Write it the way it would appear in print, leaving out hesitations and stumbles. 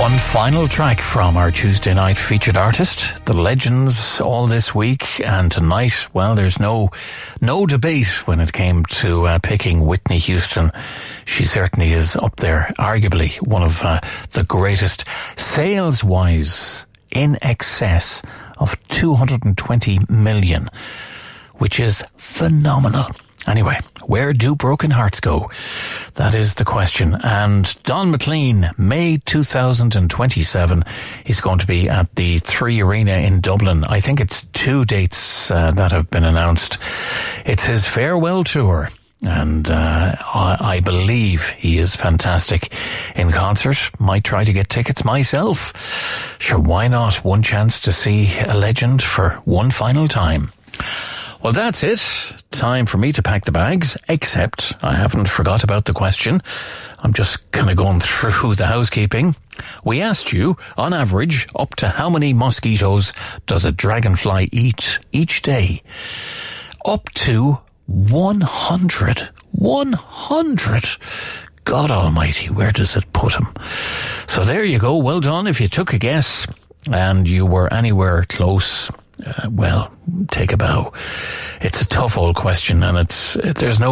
One final track from our Tuesday night featured artist, The Legends, all this week, and tonight, well, there's no debate when it came to picking Whitney Houston. She certainly is up there, arguably one of the greatest, sales-wise, in excess of 220 million, which is phenomenal. Anyway, where do broken hearts go? That is the question. And Don McLean, May 2027, is going to be at the 3 Arena in Dublin. I think it's 2 dates that have been announced. It's his farewell tour. And I believe he is fantastic in concert. Might try to get tickets myself. Sure, why not? One chance to see a legend for one final time. Well, that's it. Time for me to pack the bags, except I haven't forgot about the question. I'm just kind of going through the housekeeping. We asked you, on average, up to how many mosquitoes does a dragonfly eat each day? Up to 100. 100! God almighty, where does it put him? So there you go. Well done if you took a guess and you were anywhere close. Well, take a bow. It's a tough old question, and there's no